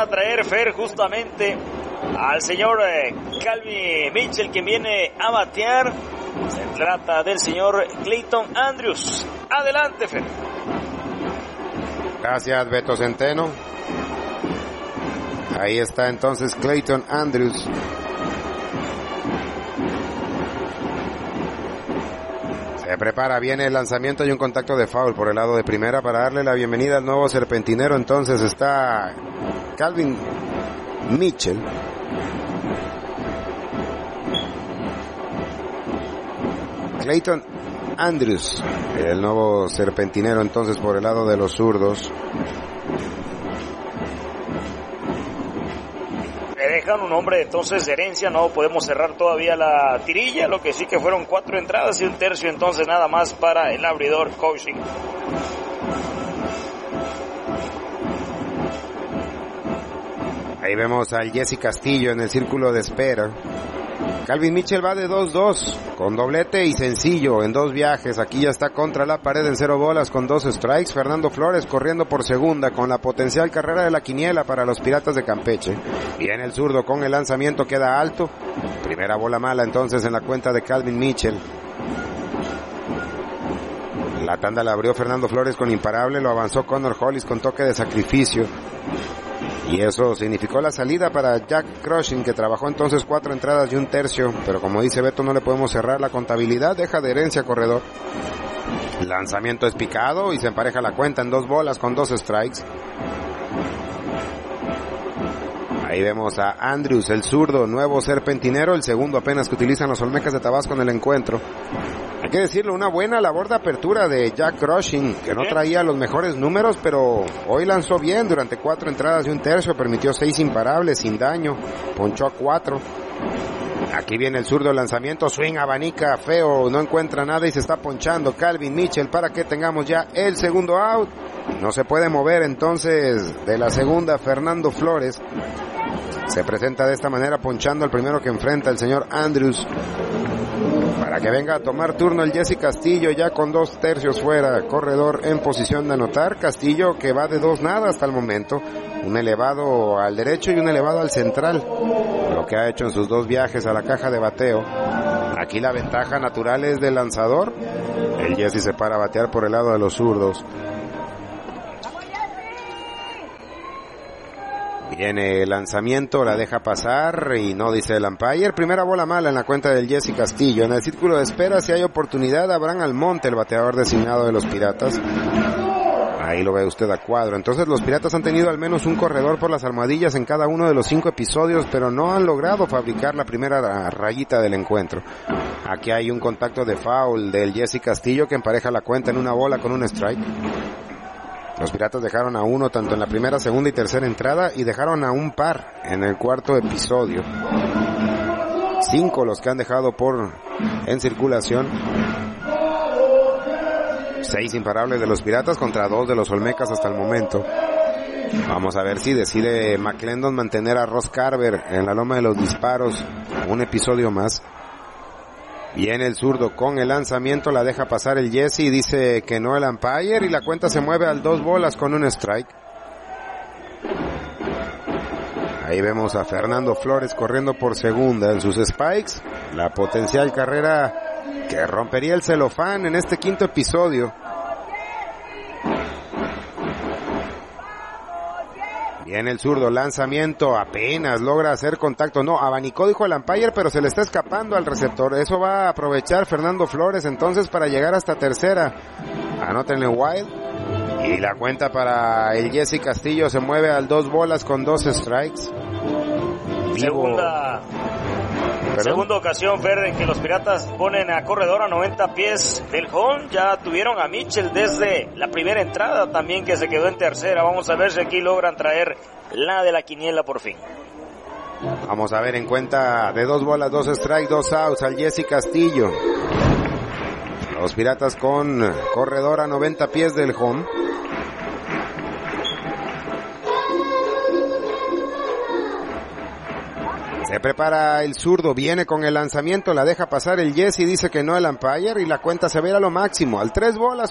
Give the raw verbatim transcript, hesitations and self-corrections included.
a traer, Fer, justamente al señor eh, Calvin Mitchell, que viene a batear. Se trata del señor Clayton Andrews. Adelante, Fer. Gracias, Beto Centeno. Ahí está entonces Clayton Andrews. Se prepara, viene el lanzamiento y un contacto de foul por el lado de primera para darle la bienvenida al nuevo serpentinero. Entonces está Calvin Mitchell. Clayton Andrews, el nuevo serpentinero entonces por el lado de los zurdos. Le dejan un hombre entonces de herencia, no podemos cerrar todavía la tirilla, lo que sí que fueron cuatro entradas y un tercio entonces nada más para el abridor Coaching. Ahí vemos al Jesse Castillo en el círculo de espera. Calvin Mitchell va de dos dos, con doblete y sencillo en dos viajes. Aquí ya está contra la pared en cero bolas con dos strikes. Fernando Flores corriendo por segunda con la potencial carrera de la quiniela para los Piratas de Campeche. Viene el zurdo con el lanzamiento, queda alto. Primera bola mala entonces en la cuenta de Calvin Mitchell. La tanda la abrió Fernando Flores con imparable, lo avanzó Connor Hollis con toque de sacrificio. Y eso significó la salida para Jack Crushing, que trabajó entonces cuatro entradas y un tercio. Pero como dice Beto, no le podemos cerrar la contabilidad, deja de herencia corredor. Lanzamiento es picado y se empareja la cuenta en dos bolas con dos strikes. Ahí vemos a Andrews, el zurdo, nuevo serpentinero, el segundo apenas que utilizan los Olmecas de Tabasco en el encuentro. Hay que decirlo, una buena labor de apertura de Jack Crushing, que no traía los mejores números, pero hoy lanzó bien durante cuatro entradas y un tercio, permitió seis imparables sin daño, ponchó a cuatro. Aquí viene el zurdo, lanzamiento, swing, abanica, feo, no encuentra nada y se está ponchando Calvin Mitchell para que tengamos ya el segundo out. No se puede mover entonces de la segunda Fernando Flores. Se presenta de esta manera ponchando al primero que enfrenta el señor Andrews. Para que venga a tomar turno el Jesse Castillo ya con dos tercios fuera, corredor en posición de anotar. Castillo que va de dos nada hasta el momento, un elevado al derecho y un elevado al central, lo que ha hecho en sus dos viajes a la caja de bateo. Aquí la ventaja natural es del lanzador. El Jesse se para a batear por el lado de los zurdos. Viene el lanzamiento, la deja pasar y no dice el umpire. Primera bola mala en la cuenta del Jesse Castillo. En el círculo de espera, si hay oportunidad, Abraham Almonte, el bateador designado de los Piratas. Ahí lo ve usted a cuadro. Entonces los Piratas han tenido al menos un corredor por las almohadillas en cada uno de los cinco episodios, pero no han logrado fabricar la primera rayita del encuentro. Aquí hay un contacto de foul del Jesse Castillo que empareja la cuenta en una bola con un strike. Los Piratas dejaron a uno tanto en la primera, segunda y tercera entrada y dejaron a un par en el cuarto episodio. Cinco los que han dejado por en circulación. Seis imparables de los Piratas contra dos de los Olmecas hasta el momento. Vamos a ver si decide McClendon mantener a Ross Carver en la loma de los disparos un episodio más. Viene el zurdo con el lanzamiento, la deja pasar el Jesse y dice que no el umpire y la cuenta se mueve al dos bolas con un strike. Ahí vemos a Fernando Flores corriendo por segunda en sus spikes. La potencial carrera que rompería el celofán en este quinto episodio. Viene el zurdo, lanzamiento, apenas logra hacer contacto. No, abanicó, dijo el umpire, pero se le está escapando al receptor. Eso va a aprovechar Fernando Flores entonces para llegar hasta tercera. Anótenle wild. Y la cuenta para el Jesse Castillo se mueve al dos bolas con dos strikes. Vivo. Segunda, segunda ocasión, Fer, en que los Piratas ponen a corredor a noventa pies del home. Ya tuvieron a Mitchell desde la primera entrada también, que se quedó en tercera. Vamos a ver si aquí logran traer la de la quiniela por fin. Vamos a ver en cuenta de dos bolas, dos strikes, dos outs al Jesse Castillo. Los Piratas con corredor a noventa pies del home. Se prepara el zurdo, viene con el lanzamiento, la deja pasar el Jesse, dice que no el umpire y la cuenta se ve a lo máximo, al tres bolas.